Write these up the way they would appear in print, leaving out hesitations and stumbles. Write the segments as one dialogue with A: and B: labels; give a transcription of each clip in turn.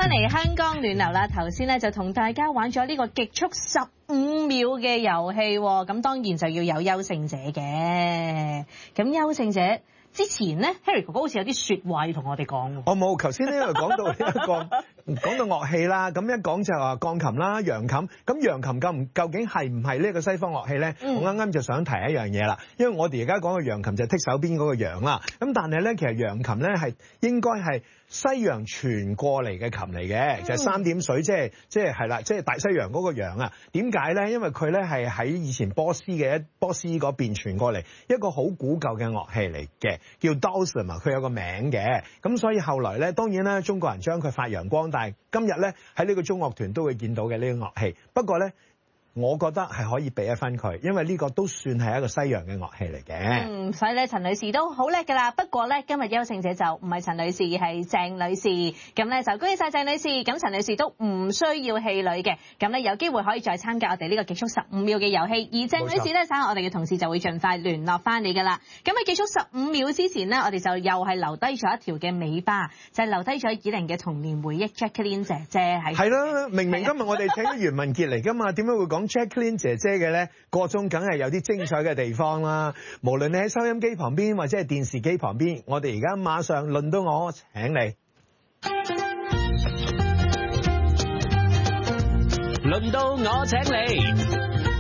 A: 翻嚟香港暖流啦，頭先咧就同大家玩咗呢個極速15秒嘅遊戲喎，咁當然就要有優勝者嘅。咁優勝者之前咧 ，Harry 哥哥好似有啲説話要同我哋講喎。
B: 我冇，頭先呢度講到講到樂器啦，咁一講就話鋼琴啦、揚琴。咁揚琴究竟係唔係呢個西方樂器咧？我啱啱就想提一樣嘢啦，因為我哋而家講嘅揚琴就係剔手邊嗰個揚啦。咁但係咧，其實揚琴咧係應該係西洋傳過嚟嘅琴嚟嘅，就係三點水，即係啦，即係大西洋嗰個洋啊。點解咧？因為佢咧係喺以前波斯嗰邊傳過嚟一個好古舊嘅樂器嚟嘅，叫 dulcimer， 佢有個名嘅。咁所以後來咧，當然啦，中國人將佢發揚光大。今日咧喺呢個中樂團都會見到嘅呢個樂器。不過咧，我覺得係可以俾一分佢，因為呢個都算係一個西洋嘅樂器嚟嘅。
A: 所以咧，陳女士都好叻㗎啦。不過咧，今日優勝者就唔係陳女士，係鄭女士。咁咧就恭喜晒鄭女士。咁陳女士都唔需要氣餒嘅。咁咧有機會可以再參加我哋呢個極速15秒嘅遊戲。而鄭女士咧，稍後我哋嘅同事就會盡快聯絡翻你㗎啦。咁喺極速15秒之前呢，我哋就又係留低咗一條嘅尾巴，就係留低咗以玲嘅童年回憶 Jacqueline 姐姐喺。
B: 係啦，明明今日我哋請咗袁文傑嚟㗎嘛，點解會講 Jacqueline 姐姐嘅咧？個中梗係有啲精彩嘅地方啦。無論你喺收音機旁邊或者係電視機旁邊，我哋而家馬上輪到我請你。
C: 輪到我請你。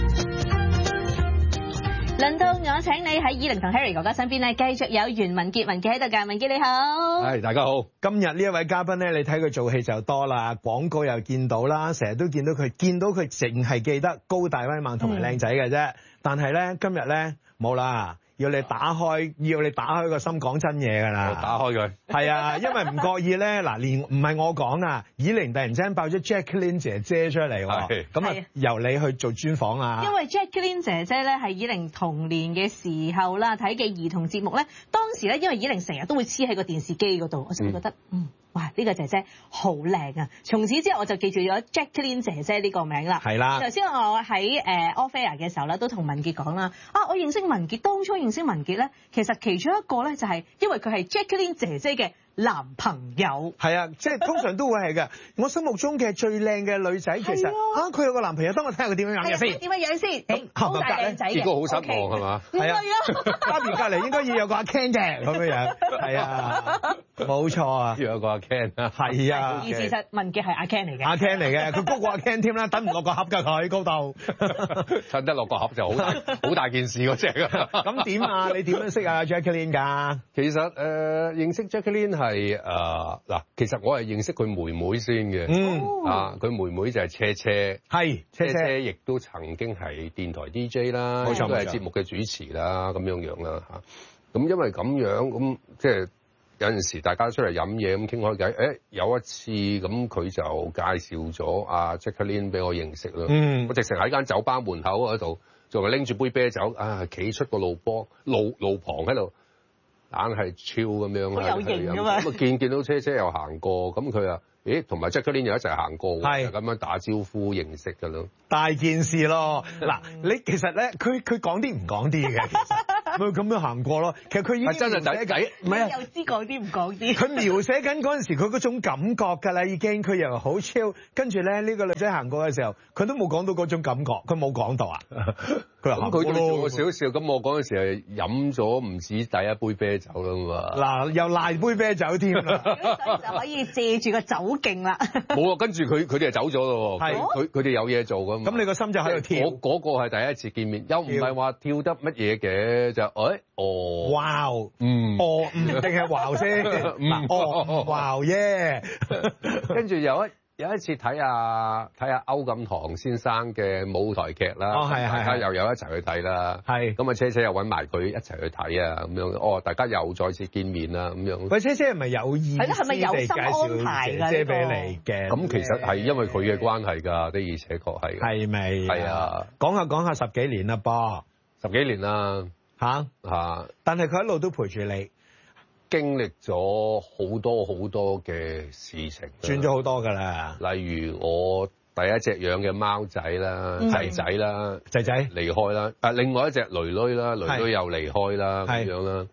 A: 輪到我請你喺以玲同 Harry 哥哥身邊咧，繼續有袁文傑喺度㗎。文傑你好，
B: 係大家好。今日呢一位嘉賓咧，你睇佢做戲就多啦，廣告又見到啦，成日都見到佢淨係記得高大威猛同埋靚仔嘅啫。但係咧今日咧冇啦。要你打開個心講真嘢㗎啦！
D: 打開佢。
B: 係啊，因為唔覺意咧，嗱，連唔係我講啊，以玲突然之間爆咗 Jacqueline 姐姐出嚟喎，咁啊由你去做專訪啊。
A: 因為 Jacqueline 姐姐咧係以玲童年嘅時候啦，睇嘅兒童節目咧，當時咧因為以玲成日都會黐喺個電視機嗰度，我就會覺得哇呢個姐姐好靚啊！從此之後我就記住咗 Jacqueline 姐姐呢個名啦。
B: 係啦。
A: 頭先我喺off air 嘅時候咧，都同文傑講啦。我認識文傑，當初認識文傑咧，其實其中一個咧就係因為佢係 Jacqueline 姐姐嘅男朋友。係
B: 啊，即係通常都會係嘅。我心目中嘅最靚嘅女仔，其實佢有個男朋友，等我睇下佢點樣樣嘅先。
A: 點樣樣先？好大靚仔嘅。
D: 結果好失望係嘛？
A: 係啊。
B: 嘉賓隔離應該要有個阿 Ken 嘅咁樣樣。係啊，冇錯啊。
D: 要有個阿 Ken 啊。
B: 係啊。
A: 而事實文傑係阿 Ken 嚟嘅。
B: 阿 Ken 嚟嘅，佢高過阿 Ken 添啦，等唔落個盒㗎佢高度。
D: 襯得落個盒就好大件事嗰隻㗎。
B: 咁點啊？你點樣識啊 Jacqueline 㗎？
D: 其實認識 Jacqueline 係嗱，其實我係認識佢妹妹先嘅。佢妹妹就係車車。係車車，亦都曾經係電台 DJ 啦，都係節目嘅主持啦，咁樣啦嚇。咁因為咁樣咁即係。有陣時大家出嚟飲嘢咁傾開偈，有一次咁佢就介紹咗阿 Jacqueline 俾我認識啦。我直情喺間酒吧門口嗰度，仲係拎住杯啤酒，企出個路旁喺度，硬係超咁樣。好有型㗎嘛！咁見到車車又行過，咁佢話：同埋 Jacqueline 又一齊行過，咁樣打招呼認識㗎咯。大件事咯！嗱，你其實咧，佢講啲唔講啲嘅，其實。咪咁樣行過咯，其實佢已經真係第一計，唔係啊，又知講啲唔講啲。佢描寫緊嗰陣時，佢嗰種感覺㗎啦，已經佢又好超，跟住咧呢個女仔行過嘅時候，佢都冇講到嗰種感覺，佢冇講到啊。佢話佢做我少少，咁我嗰陣時係飲咗唔止第一杯啤酒啦嘛。嗱，又賴杯啤酒添啦，所以就可以借住個酒勁啦。冇啊，跟住佢哋就走咗咯。係，佢哋有嘢做㗎嘛。咁你個心就喺度跳。嗰個係第一次見面，又唔係話跳得乜嘢嘅就。哇定係wow先，wow yeah。跟住有一次睇下歐錦棠先生嘅舞台劇啦，大家又有一齊去睇啦，咁啊車車又揾埋佢一齊去睇啊，咁樣大家又再次見面啦，咁樣。喂，車車係咪有意思地介紹姐姐俾你嘅？咁其實係因為佢嘅關係㗎，的而且確係。係咪？係啊，講下十幾年啦噃，10幾年啦。但係佢一路都陪住你，經歷咗好多嘅事情，轉咗好多㗎啦。例如我第一隻養嘅貓仔啦、仔啦、仔離開啦，另外一隻囡囡啦，囡囡又離開啦咁樣啦。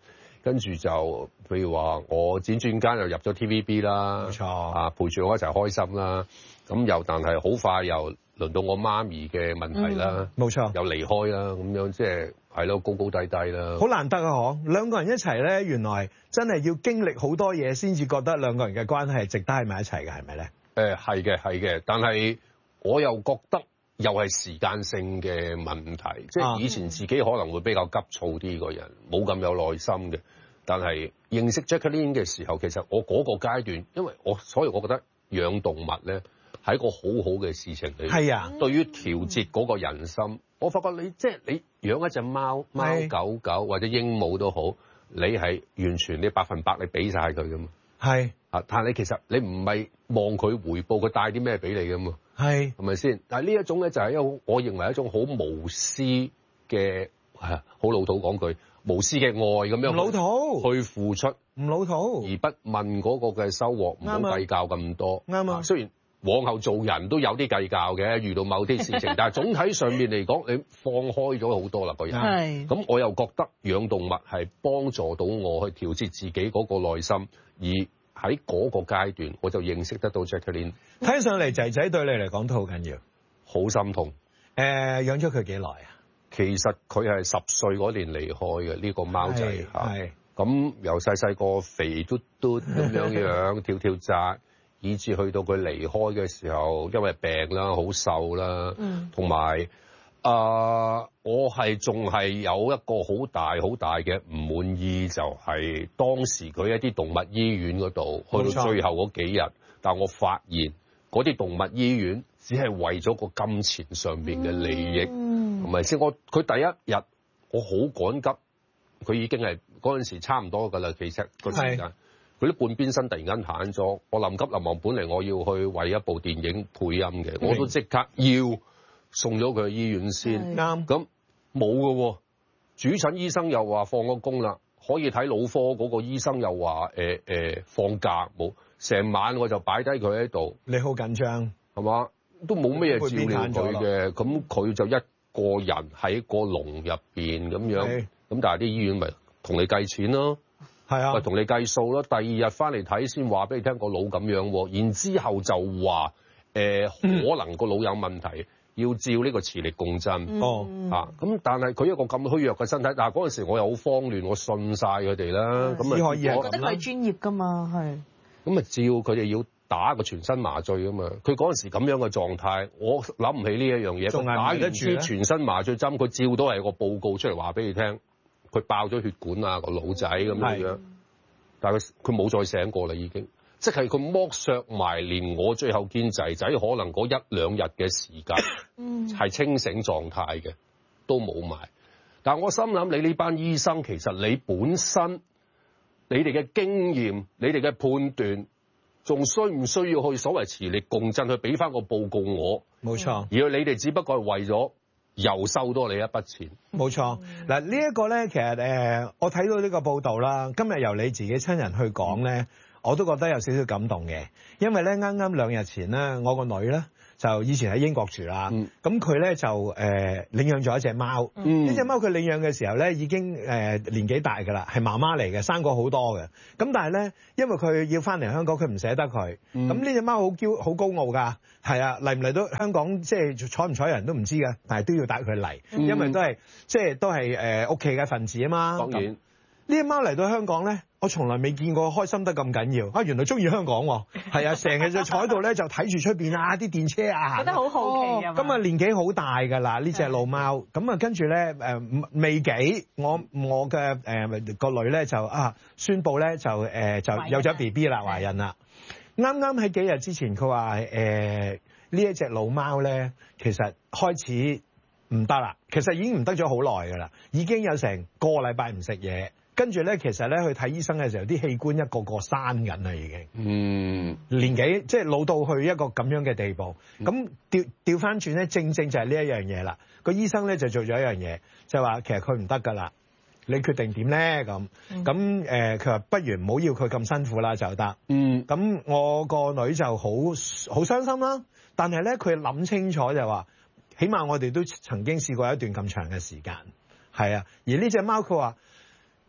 D: 跟住就譬如話我輾轉間又入咗 TVB 啦，
B: 冇錯
D: 啊，陪住我一齊開心啦。咁又但係好快又輪到我媽咪嘅問題啦，
B: 冇錯，
D: 又離開啦，咁樣即係咯，高高低低啦。
B: 好難得啊！嗬，兩個人一齊咧，原來真係要經歷好多嘢先至覺得兩個人嘅關係係值得喺埋一齊嘅，係咪咧？
D: 係嘅，但係我又覺得又係時間性嘅問題，即係以前自己可能會比較急躁啲個人，冇咁有耐心嘅。但係認識 Jacqueline 嘅時候，其實我嗰個階段，所以我覺得養動物咧係一個好好嘅事情嚟。係啊，對於調節嗰個人心，我發覺你養一隻貓狗狗或者鸚鵡都好，你係完全你100%你俾晒佢噶嘛。係啊，但係你其實你唔係望佢回報，佢帶啲咩俾你噶嘛？係咪先？但係呢一種咧就係我認為一種好無私嘅，好老土講句，無私嘅愛咁樣。唔老土去付出，唔老土，而不問嗰個嘅收穫，唔好計較咁多。啱啊。雖然往後做人都有啲計較嘅，遇到某啲事情，但係總體上面嚟講，你放開咗好多啦個人。係。咁我又覺得養動物係幫助到我去調節自己嗰個內心，而喺嗰個階段我就認識得到 Jacqueline。
B: 睇上嚟仔仔對你嚟講都好緊要，
D: 好心痛。
B: 養咗佢幾耐啊？
D: 其實佢係10歲嗰年離開嘅呢個貓仔嚇。係。咁由細個肥嘟嘟咁樣跳跳紮。以至去到佢離開嘅時候，因為病啦，好瘦啦，同埋我仲係有一個好大嘅唔滿意，就係當時佢一啲動物醫院嗰度，去到最後嗰幾日，但我發現嗰啲動物醫院只係為咗個金錢上面嘅利益，係咪先？佢第一日我好趕急，佢已經係嗰陣時差唔多㗎啦，其實個時間。佢啲半邊身突然間癱咗，我臨急臨忙，本嚟我要去為一部電影配音嘅，我都即刻要送咗佢去醫院先。啱，咁冇㗎喎，主診醫生又話放咗工啦，可以睇腦科嗰個醫生又話放假冇，成晚我就擺低佢喺度。你好緊張係嘛？都冇咩嘢照料佢嘅，咁佢就一個人喺個籠入邊咁樣，咁但係啲醫院咪同你計錢咯。係啊，同你計數咯。第2日翻嚟睇先話俾你聽個腦咁樣喎，然之後就話可能個腦有問題，要照呢個磁力共振。咁但係佢一個咁虛弱嘅身體，但係嗰陣時我又好慌亂，我信晒佢哋啦。咁啊，我
A: 覺得佢係專業㗎嘛，係。咁
D: 啊，照佢哋要打個全身麻醉㗎嘛。佢嗰陣時咁樣嘅狀態，我諗唔起呢一樣嘢。仲打完啲全身麻醉針，佢照都係個報告出嚟話俾你聽。佢爆咗血管啊，個腦仔咁樣，但係佢冇再醒過啦，已經，即係佢剝削埋，連我最後見仔仔可能嗰1-2日嘅時間係清醒狀態嘅，都冇埋。但係我心諗，你呢班醫生其實你本身你哋嘅經驗、你哋嘅判斷，仲需唔需要去所謂磁力共振去俾翻個報告我？冇錯，而你哋只不過係為咗又收多你一筆錢。冇錯，嗱呢一個咧，其實
B: 我睇到呢個報道啦，今日由你自己親人去講咧，我都覺得有少少感動嘅，因為咧啱啱2日前咧，我個女咧就以前喺英國住啦，咁佢咧就領養咗一隻貓，呢隻貓佢領養嘅時候咧已經年紀大㗎啦，係媽媽嚟嘅，生過好多嘅，咁但係咧因為佢要翻嚟香港，佢唔捨得佢，咁呢隻貓好高傲㗎。係啊，嚟唔嚟到香港即係睬唔睬人都唔知㗎，但係都要帶佢嚟，因為都係屋企嘅份子啊嘛。當然，呢隻貓嚟到香港咧，我從來未見過開心得咁緊要。原來中意香港喎。係啊，成日就坐喺度咧，就睇住出邊啊啲電車啊。覺得好好奇啊。咁啊年紀好大㗎啦，呢隻老貓。咁啊跟住咧未幾，我嘅個女咧就宣佈咧就有咗 BB 啦，懷孕啦。啱啱喺幾日之前，佢話呢一隻老貓咧，其實開始唔得啦。其實已經唔得咗好耐㗎啦，已經有成個禮拜唔食嘢。跟住咧，其實咧去睇醫生嘅時候，啲器官一個個閂緊啦，已經。年紀即係老到去一個咁樣嘅地步。咁調翻轉咧，正就係呢一樣嘢啦。個醫生咧就做咗一樣嘢，就話其實佢唔得㗎啦。你決定點咧？咁佢話不如唔好要佢咁辛苦啦，就得。咁我個女就好傷心啦。但係咧，佢諗清楚就話，起碼我哋都曾經試過一段咁長嘅時間。係啊，而呢隻貓佢話，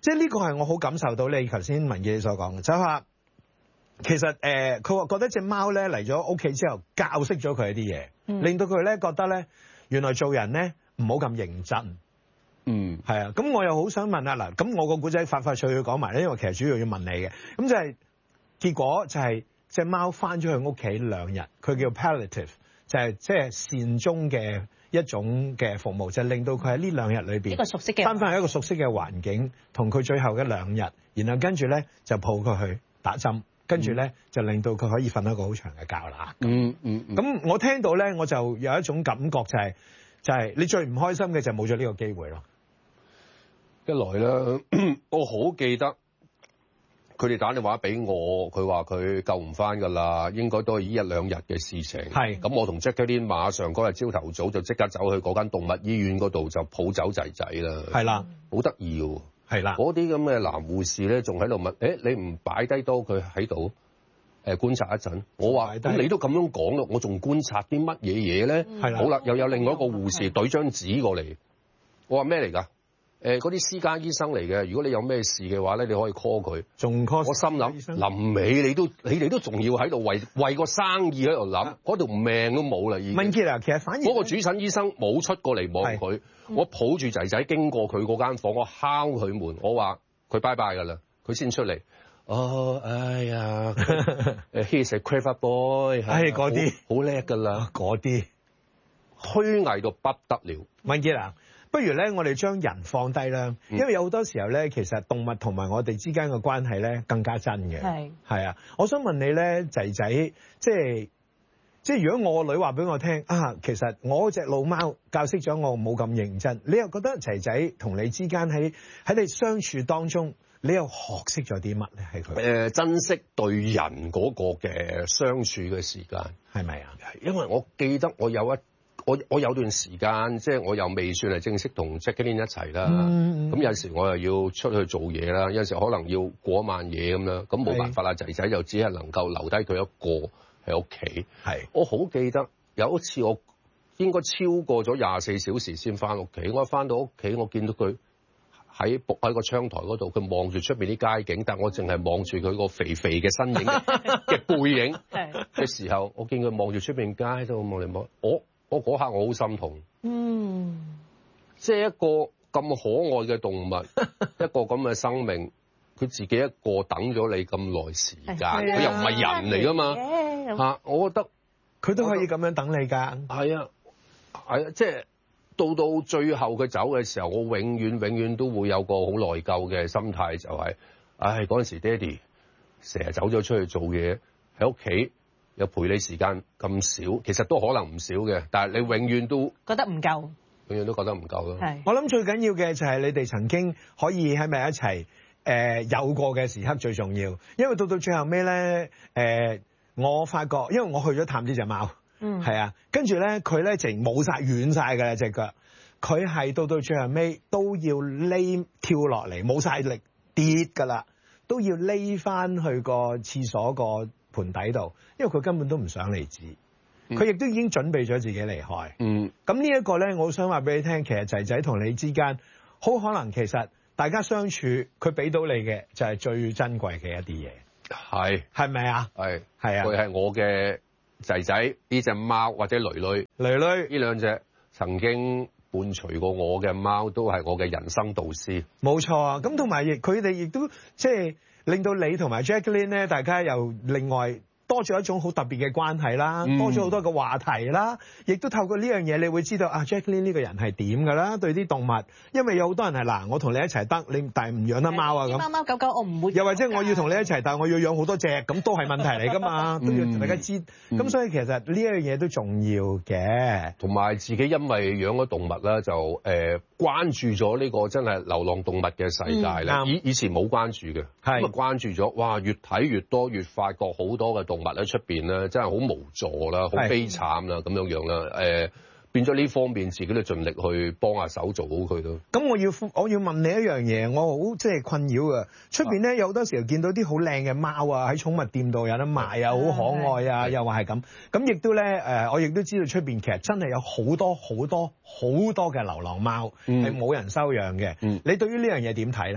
B: 即係呢個係我好感受到你頭先文傑所講嘅，就係話其實佢話覺得隻貓咧嚟咗屋企之後教識咗佢一啲嘢，令到佢咧覺得咧原來做人咧唔好咁認真。係啊，咁我又好想問啊嗱，咁我個古仔快脆去講埋咧，因為其實主要要問你嘅，咁就係結果就係隻貓翻咗去屋企2日，佢叫 palliative， 就係即係善終嘅一種嘅服務，就係令到佢喺呢2日裏邊
A: 一個熟悉嘅
B: 翻返去一個熟悉嘅環境，同佢最後嘅2日，然後跟住咧就抱佢去打針，跟住咧就令到佢可以瞓一個好長嘅覺啦。咁我聽到咧，我就有一種感覺就係你最唔開心嘅就係冇咗呢個機會咯。
D: 一來咧，我好記得佢哋打電話俾我，佢話佢救唔翻㗎啦，應該都係呢1-2日嘅事情。係咁，我同 Jacqueline 馬上嗰日朝頭早就即刻走去嗰間動物醫院嗰度就抱走仔仔啦。係啦，好得意喎。係啦，嗰啲咁嘅男護士咧，仲喺度問：你唔擺低多佢喺度觀察一陣？我話：咁你都咁樣講咯，我仲觀察啲乜嘢嘢咧？係啦，好啦，又有另外一個護士懟張紙過嚟，我話咩嚟㗎？嗰啲私家醫生嚟嘅，如果你有咩事嘅話咧，你可以 call 佢。仲 call？我心諗臨尾你哋都仲要喺度為個生意喺度諗，嗰條命都冇啦已經。文傑啊，其實反而嗰個主診醫生冇出過嚟望佢，我抱住仔仔經過佢嗰間房，我敲佢門，我話佢拜拜㗎啦，佢先出嚟。哎呀，he's a clever boy，嗰啲好叻㗎啦，嗰啲虛偽到不得了。文傑啊！不如咧，我哋將人放低啦，因為有好多時候咧，其實動物同埋我哋之間嘅關係咧更加真嘅。係啊，我想問你咧，仔仔，即係如果我個女話俾我聽啊，其實我隻老貓教識咗我冇咁認真，你又覺得仔仔同你之間喺你相處當中，你又學識咗啲乜咧？係佢珍惜對人嗰個嘅相處嘅時間，係咪啊？因為我記得我有段時間，即係我又未算係正式同 Jacqueline 一齊啦。咁有陣時我又要出去做嘢啦，有陣時可能要過晚夜咁樣，咁冇辦法啦。仔仔就只係能夠留低佢一個喺屋企。我好記得有一次我應該超過咗24小時先翻屋企。我一翻到屋企，我見到佢喺個窗台嗰度，佢望住出邊啲街景，但我淨係望住佢個肥肥嘅身影嘅背影嘅時候，我見佢望住出邊街度望嚟望，我嗰刻我好心痛，即係一個咁可愛嘅動物，一個咁嘅生命，佢自己一個等咗你咁耐時間，佢又唔係人嚟㗎嘛，我覺得佢都可以咁樣等你㗎。係啊，即係到最後佢走嘅時候，我永遠都會有個好內疚嘅心態，就係，嗰陣時爹哋成日走咗出去做嘢，喺屋企又陪你時間咁少，其實都可能唔少嘅，但係你永遠都覺得唔夠，永遠都覺得唔夠咯。我諗最緊要嘅就係你哋曾經可以喺埋一齊，有過嘅時刻最重要。因為到最後尾咧，我發覺，因為我去咗探呢隻貓，係啊，跟住咧佢咧淨冇晒軟晒㗎啦隻腳，佢係到最後尾都要匿跳落嚟，冇晒力跌㗎啦，都要匿翻去個廁所個盤底度，因為佢根本都唔想離子，佢亦都已經準備咗自己離開。咁呢一個咧，我好想話俾你聽，其實仔仔同你之間，好可能其實大家相處，佢俾到你嘅就係最珍貴嘅一啲嘢。係咪啊？係啊！佢係我嘅仔仔，呢隻貓或者囡囡，呢兩隻曾經伴隨過我嘅貓，都係我嘅人生導師。冇錯啊！咁同埋佢哋亦都即係令到你同埋 Jacqueline 咧，大家又另外多咗一種好特別嘅關係啦，多咗好多嘅話題啦，亦都透過呢樣嘢，你會知道Jacqueline 呢個人係點㗎啦，對啲動物，因為有好多人係嗱，我同你一齊得，你但係唔養得貓啊咁。貓貓狗狗我唔會。又或者我要同你一齊，但係我要養好多隻，咁都係問題嚟㗎嘛，都要大家知。咁所以其實呢樣嘢都重要嘅。同埋自己因為養咗動物啦，就關注咗呢個真係流浪動物嘅世界啦。以前冇關注嘅，咁啊關注咗，哇！越睇越多，越發覺好多嘅動物喺出邊咧，真係好無助啦，好悲慘啦，咁樣樣啦。變咗呢方面，自己都盡力去幫下手做好佢咯。咁我要問你一樣嘢，我好即係困擾嘅。出邊咧有好多時候見到啲好靚嘅貓啊，喺寵物店度有得賣啊，好可愛啊，又話係咁。咁亦都咧我亦都知道出邊其實真係有好多嘅流浪貓係冇人收養嘅。你對於呢樣嘢點睇咧？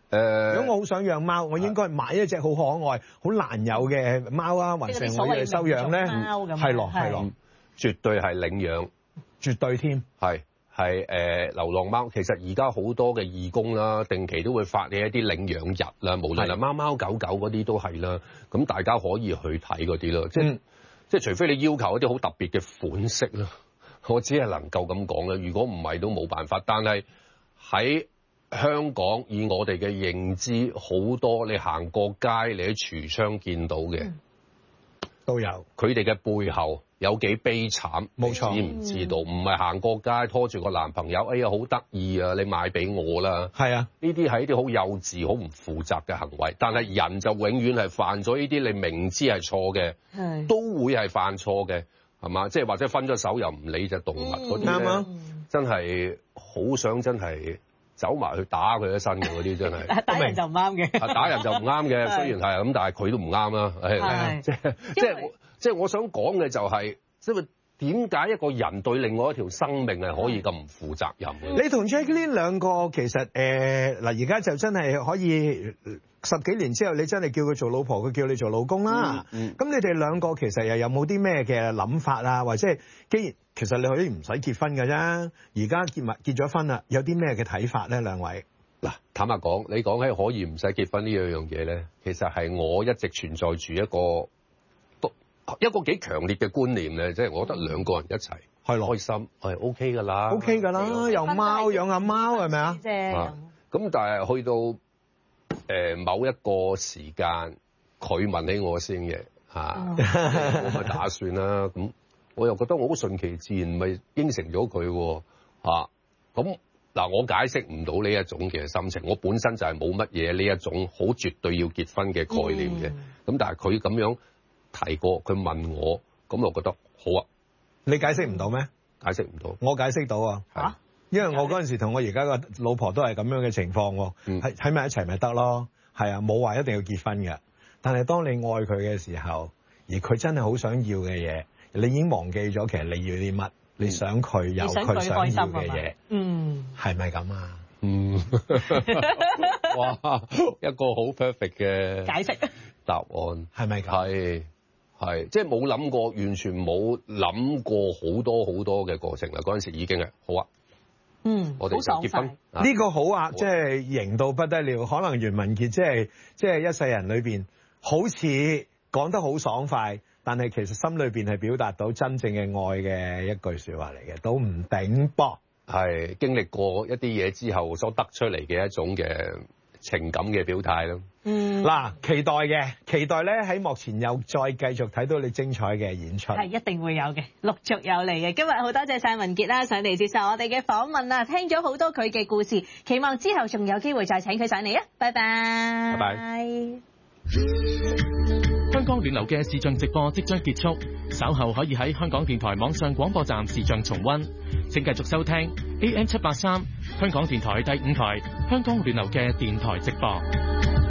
B: 如果我好想養貓，我應該買一隻好可愛、好難有嘅貓啊，還是我要收養咧？係咯，
D: 絕對係領養，
B: 絕對添。
D: 係流浪貓，其實而家好多嘅義工啦，定期都會發起一啲領養日啦，無論係貓貓狗狗嗰啲都係啦。咁大家可以去睇嗰啲咯，即係除非你要求一啲好特別嘅款式啦，我只係能夠咁講啦。如果唔係都冇辦法。但係喺香港以我哋嘅認知，好多你行過街，你喺櫥窗見到嘅
B: 都有，
D: 佢哋嘅背後有幾悲慘，
B: 冇錯，
D: 知唔知道？唔係行過街拖住個男朋友，哎呀好得意啊，你買俾我啦。係啊，呢啲係一啲好幼稚、好唔負責嘅行為。但係人就永遠係犯咗呢啲，你明知係錯嘅，都會係犯錯嘅，係嘛？即係或者分咗手又唔理隻動物嗰啲咧，啱啊，真係好想真係走埋去打佢一身嘅嗰啲真係。
A: 打人就唔啱嘅，
D: 打人就唔啱嘅，雖然係咁，但係佢都唔啱啦。即係我想講嘅就係，即係點解一個人對另外一條生命係可以咁唔負責任嘅？
B: 你同 Jacqueline 兩個其實嗱，而家就真係可以10幾年之後，你真係叫佢做老婆，佢叫你做老公啦。咁你哋兩個其實又有冇啲咩嘅諗法啊？或者係既然其實你可以唔使結婚㗎啫，而家結咗婚啦，有啲咩嘅睇法咧？兩位
D: 嗱，坦白講，你講起可以唔使結婚呢樣嘢咧，其實係我一直存在住一個幾強烈嘅觀念咧，即係我覺得兩個人一齊係開心係 OK 㗎啦
B: ，OK 㗎啦，有貓養下貓係咪啊？
D: 咁但係去到某一個時間，佢問起我先嘅我咪打算啦。咁我又覺得我好順其自然，咪應承咗佢喎。咁嗱，我解釋唔到呢一種嘅心情。我本身就係冇乜嘢呢一種好絕對要結婚嘅概念嘅。咁但係佢咁樣提過，佢問我，咁我覺得好啊。
B: 你解釋唔到咩？
D: 解釋唔到。
B: 我解釋到啊。因為我嗰陣時同我而家個老婆都係咁樣嘅情況喎。喺埋一齊咪得咯。係啊，冇話一定要結婚嘅。但係當你愛佢嘅時候，而佢真係好想要嘅嘢，你已經忘記咗其實你要啲乜，你想佢有佢想要嘅嘢。係咪咁啊？
D: 哇，一個好 perfect 嘅
A: 解釋
D: 答案
B: 係咪咁？
D: 係，即係冇諗過，完全冇諗過好多嘅過程啦。嗰陣時已經係好啊。我哋就結婚
B: 呢個好啊，即係型到不得了。可能袁文傑即係一世人裏邊，好似講得好爽快，但係其實心裏邊係表達到真正嘅愛嘅一句説話嚟嘅，都唔頂噃。
D: 係經歷過一啲嘢之後所得出嚟嘅一種嘅情感嘅表態咯。
B: 嗱，期待咧喺幕前又再繼續睇到你精彩嘅演出。
A: 係一定會有嘅，陸續有嚟嘅。今日好多謝晒文傑啦，上嚟接受我哋嘅訪問啊，聽咗好多佢嘅故事，期望之後仲有機會再請佢上嚟啊！拜拜。
D: 拜拜。
C: 香港聯流嘅視像直播即將結束，稍後可以喺香港電台網上廣播站視像重溫。請繼續收聽 AM783 香港電台第5台香港聯流嘅電台直播。